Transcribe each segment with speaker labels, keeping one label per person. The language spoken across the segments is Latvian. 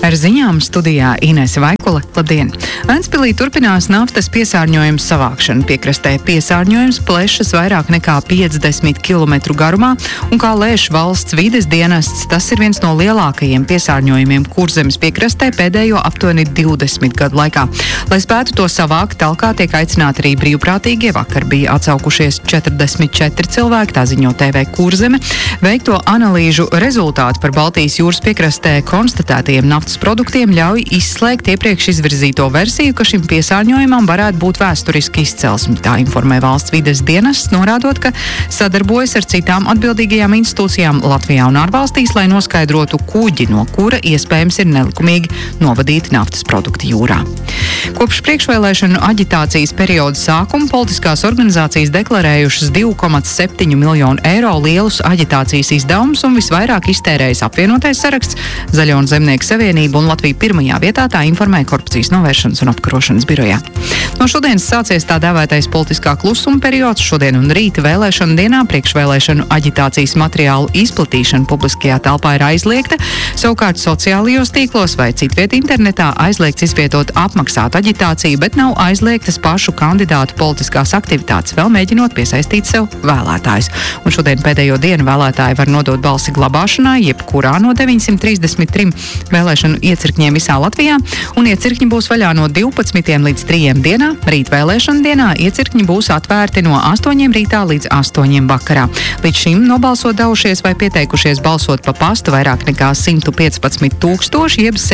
Speaker 1: Ar ziņām studijā Inese Vaikule. Labdien! Ventspilī turpinās naftas piesārņojums savākšana. Piekrastē piesārņojums plešas vairāk nekā 50 km garumā, un kā lēš valsts vides dienests, tas ir viens no lielākajiem piesārņojumiem Kurzemes piekrastē pēdējo aptuveni 20 gadu laikā. Lai spētu to savākt, talkā tiek aicināti arī brīvprātīgie. Vakar bija atsaukušies 44 cilvēki, tā ziņo TV Kurzeme. Veikto analīžu rezultāti par Baltijas jūras piekrastē konstatētajiem naftas produktiem ļauj izslēgt iepriekš izvirzīto versiju, ka šim piesārņojumam varētu būt vēsturiski izcelsme. Tā informē valsts vides dienests, norādot, ka sadarbojas ar citām atbildīgajām institūcijām Latvijā un ārvalstīs, lai noskaidrotu kuģi, no kura iespējams ir nelikumīgi novadīti naftas produkti jūrā. Kopš priekšvēlēšanu aģitācijas perioda sākuma politiskās organizācijas deklarējušas 2,7 miljonu eiro lielus aģitācijas izdevumus un visvairāk iztērējas apvienotais saraksts, Zaļo un Zemnieku savienība un Latvija pirmajā vietā, tā informēja Korupcijas novēršanas un apkarošanas birojā. No šodienas sācies tā dēvētais politiskā klusuma periods. Šodien un rīt vēlēšanu dienā priekšvēlēšanu aģitācijas materiālu izplatīšana publiskajā telpā ir aizliegta. Savukārt sociālajos tīklos vai citviet internetā aizliegts izvietot apmaksātu aģitāciju, bet nav aizliegtas pašu kandidātu politiskās aktivitātes, vēl mēģinot piesaistīt sev vēlētājus. Un šodien pēdējo dienu vēlētāji var nodot balsi glabāšanai, jebkurā no 933 vēlēšanu iecirkņiem visā Latvijā, un iecirkņi būs vaļā no 12 līdz 3 dienā. Rīt vēlēšanu dienā iecirkņi būs atvērti no 8 rītā līdz 8 vakarā. Līdz šim nobalsot devušies vai pieteikušies balsot pa pastu vairāk nekā 115 tūkstoši, jeb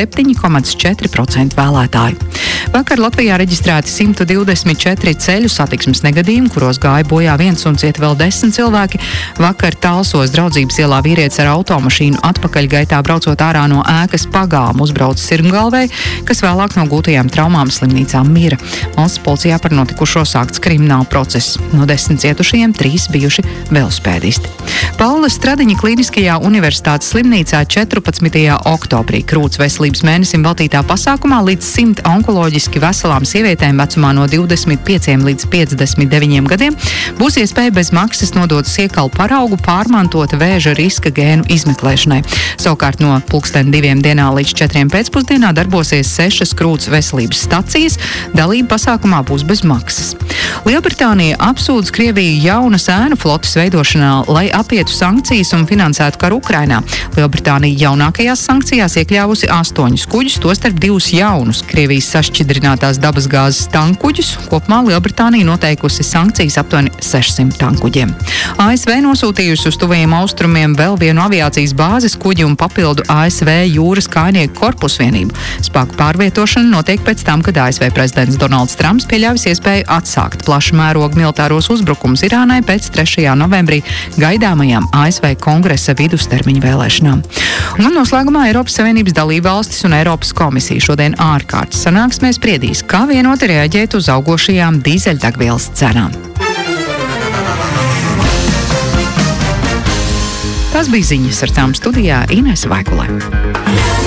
Speaker 1: 7,4% vēlētāju. Vakar Latvijā reģistrēti 124 ceļu satiksmes negadījumi, kuros gāja bojā viens un cieta vēl 10 cilvēki. Vakar Talsos Draudzības ielā vīrietis ar automašīnu atpakaļgaitā braucot ārā no ēkas pagalma uzbrauca sirmgalvei, kas vēlāk no gūtajām traumām slimnīcā mira. Valsts policijā par notikušo sākts krimināla process. No 10 cietušajiem 3 bijuši velospēdisti. Paula Stradiņa Kliniskajā universitātes slimnīcā 14. oktobrī Krūts veselības mēnesim veltītā pasākumā līdz 100 onkoloģiski veselām sievietēm vecumā no 25 līdz 59 gadiem būs iespēja bez maksas nodot siekalu paraugu pārmantota vēža riska gēnu izmeklēšanai. Savukārt no 2 dienā līdz 4 pēcpusdienā darbosies 6 Krūts veselības stacijas. Dalība pasākumā būs bez maksas. Lielbritānija apsūdz Krieviju jaunas ēnu flotes veidošanā, lai apietu sankcijas un finansētu karu Ukrainā. Lielbritānija jaunākajās sankcijās iekļāvusi 8 kuģus, tostarp 2 jaunus Krievijas sašķidrinātās dabasgāzes tankuģus. Kopumā Lielbritānija noteikusi sankcijas aptuveni 600 tankuģiem. ASV nosūtījusi uz tuvajiem austrumiem vēl vienu aviācijas bāzes kuģi un papildu ASV jūras kājnieku korpusu vienību. Spēku pārvietošana notiek pēc tam, kad ASV prezidents Donalds Trumps pieļāvis iespēju atsākt plaša mēroga militāros uzbrukumus Irānai pēc 3. novembrī gaidāmajām ASV kongresa vidustermiņa vēlēšanām. Un noslēgumā Eiropas Savienības dalībvalstis un Eiropas komisija šodien ārkārtas sanāksmē spriedīs, kā vienoti reaģēt uz augošajām dīzeļdegvielas cenām. Tas bija ziņas, ar tām studijā Inese Vaikule.